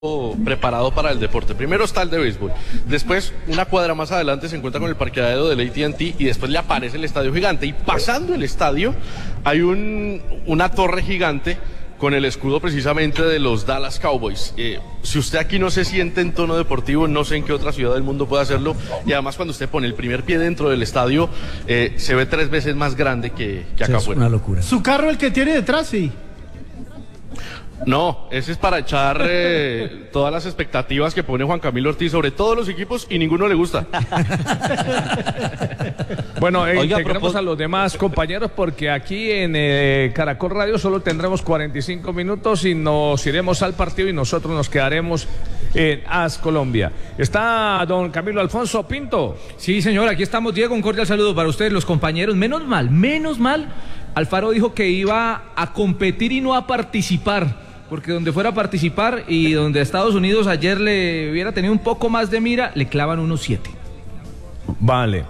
preparado para el deporte. Primero está el de béisbol, después una cuadra más adelante se encuentra con el parqueadero del AT&T y después le aparece el estadio gigante, y pasando el estadio hay una torre gigante con el escudo precisamente de los Dallas Cowboys. Si usted aquí no se siente en tono deportivo, no sé en qué otra ciudad del mundo puede hacerlo, y además cuando usted pone el primer pie dentro del estadio, se ve 3 veces más grande que acá afuera. Es una locura. Su carro, el que tiene detrás, sí. No, ese es para echar todas las expectativas que pone Juan Camilo Ortiz sobre todos los equipos y ninguno le gusta. Bueno, integremos a los demás compañeros porque aquí en Caracol Radio solo tendremos 45 minutos y nos iremos al partido y nosotros nos quedaremos en AS Colombia. Está don Camilo Alfonso Pinto. Sí, señor, aquí estamos. Diego, un cordial saludo para ustedes, los compañeros. Menos mal, Alfaro dijo que iba a competir y no a participar, porque donde fuera a participar y donde Estados Unidos ayer le hubiera tenido un poco más de mira, le clavan unos 7. Vale.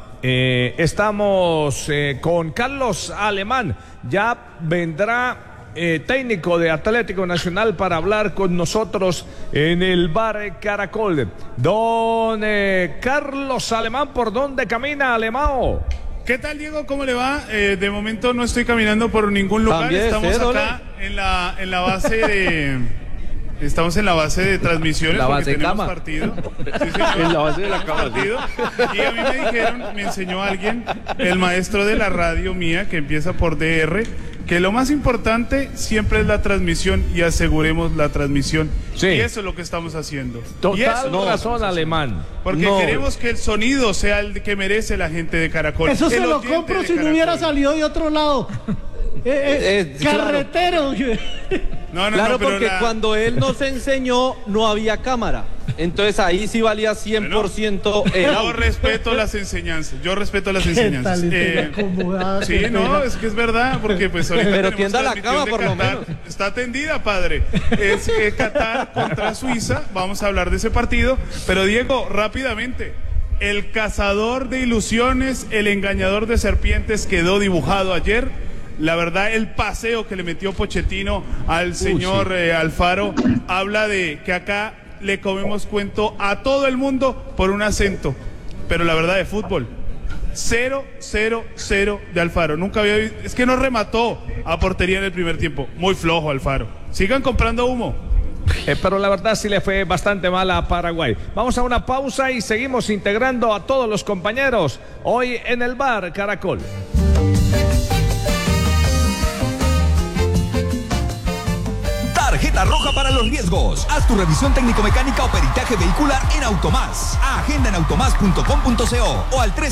Estamos con Carlos Alemán. Ya vendrá técnico de Atlético Nacional para hablar con nosotros en el bar Caracol. Don Carlos Alemán, ¿por dónde camina, Alemao? ¿Qué tal, Diego? ¿Cómo le va? De momento no estoy caminando por ningún lugar. También, estamos acá en la base de... Estamos en la base de transmisiones. La base porque tenemos cama. Partido. Sí, señor. En la base de la cama. Partido. Y a mí me dijeron, me enseñó alguien, el maestro de la radio mía, que empieza por DR, que lo más importante siempre es la transmisión y aseguremos la transmisión. Sí. Y eso es lo que estamos haciendo. Total razón, Alemán. Porque queremos que el sonido sea el que merece la gente de Caracol. Eso se El lo oyente compro de si no hubiera Caracol. salido de otro lado. Carretero. No, Claro, pero porque cuando él nos enseñó no había cámara. Entonces ahí sí valía 100% el Yo audio. respeto las enseñanzas. ¿Qué tal? Sí, no, es que es verdad, porque pues ahorita Pero tenemos tienda la transmisión cama, de por lo Qatar. menos. Está atendida, padre. Es Qatar contra Suiza. Vamos a hablar de ese partido. Pero Diego, rápidamente. El cazador de ilusiones, el engañador de serpientes quedó dibujado ayer. La verdad, el paseo que le metió Pochettino al señor Alfaro habla de que acá le comemos cuento a todo el mundo por un acento. Pero la verdad, de fútbol, 0-0-0 de Alfaro. Nunca había visto, es que no remató a portería en el primer tiempo. Muy flojo Alfaro. Sigan comprando humo. Pero la verdad sí le fue bastante mal a Paraguay. Vamos a una pausa y seguimos integrando a todos los compañeros hoy en el bar Caracol. Tarjeta roja para los riesgos. Haz tu revisión técnico-mecánica o peritaje vehicular en Automás. Agenda en automás.com.co o al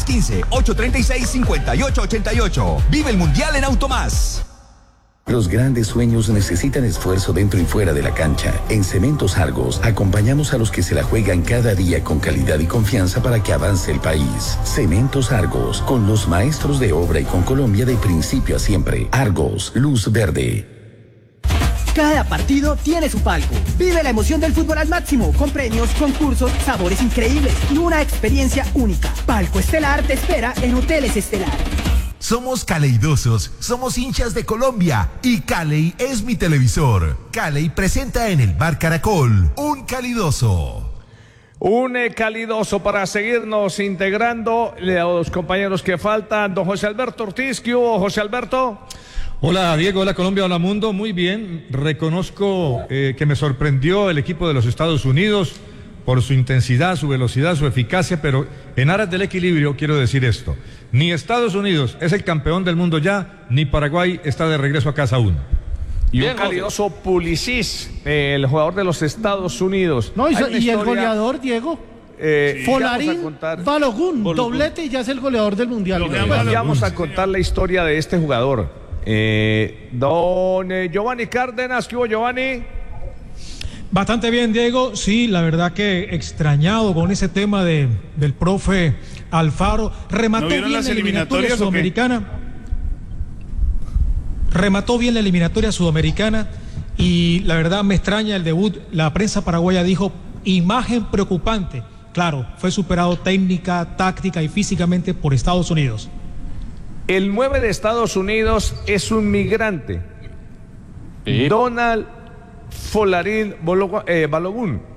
315-836-5888. Vive el Mundial en Automás. Los grandes sueños necesitan esfuerzo dentro y fuera de la cancha. En Cementos Argos acompañamos a los que se la juegan cada día con calidad y confianza para que avance el país. Cementos Argos, con los maestros de obra y con Colombia de principio a siempre. Argos, luz verde. Cada partido tiene su palco. Vive la emoción del fútbol al máximo, con premios, concursos, sabores increíbles y una experiencia única. Palco Estelar te espera en Hoteles Estelar. Somos caleidosos, somos hinchas de Colombia y Caley es mi televisor. Caley presenta en el bar Caracol un calidoso. Un calidoso para seguirnos integrando a los compañeros que faltan. Don José Alberto Ortiz, ¿qué hubo, José Alberto? Hola Diego, hola Colombia, hola mundo, muy bien. Reconozco que me sorprendió el equipo de los Estados Unidos por su intensidad, su velocidad, su eficacia, pero en aras del equilibrio quiero decir esto. Ni Estados Unidos es el campeón del mundo ya, ni Paraguay está de regreso a casa aún. Y un calidoso Pulisic, el jugador de los Estados Unidos. No, y el goleador, Diego. Folarín Balogun, doblete y ya es el goleador del Mundial. Vamos a contar la historia de este jugador. Don Giovanni Cárdenas, ¿qué hubo, Giovanni? Bastante bien, Diego. Sí, la verdad que extrañado con ese tema del profe Alfaro. Remató bien la eliminatoria sudamericana. Remató bien la eliminatoria sudamericana y la verdad me extraña el debut. La prensa paraguaya dijo imagen preocupante. Claro, fue superado técnica, táctica y físicamente por Estados Unidos. El 9 de Estados Unidos es un migrante. ¿Sí? Donald Folarín Balogun.